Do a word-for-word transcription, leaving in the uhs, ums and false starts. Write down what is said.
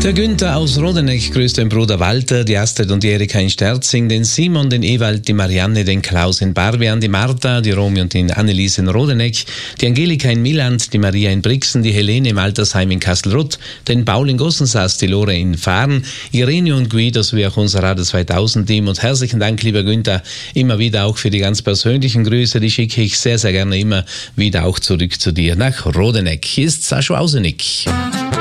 Der Günther aus Rodeneck grüßt den Bruder Walter, die Astrid und die Erika in Sterzing, den Simon, den Ewald, die Marianne, den Klaus in Barbian, die Martha, die Romy und die Anneliese in Rodeneck, die Angelika in Milland, die Maria in Brixen, die Helene im Altersheim in Kastelruth, den Paul in Gossensaas, die Lore in Fahren, Irene und Guido sowie auch unser Radio zweitausend Team. Und herzlichen Dank, lieber Günther, immer wieder auch für die ganz persönlichen Grüße, die schicke ich sehr, sehr gerne immer wieder auch zurück zu dir nach Rodeneck. Hier ist Sascha Ausenik.